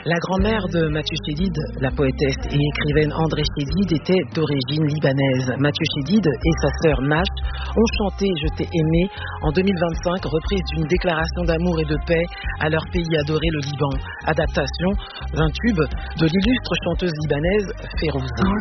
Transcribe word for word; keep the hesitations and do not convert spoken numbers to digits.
La grand-mère de Mathieu Chédid, la poétesse et écrivaine André Chédid, était d'origine libanaise. Mathieu Chédid et sa sœur Nash ont chanté « Je t'ai aimé » en deux mille vingt-cinq, reprise d'une déclaration d'amour et de paix à leur pays adoré, le Liban. Adaptation d'un tube de l'illustre chanteuse libanaise Férouza.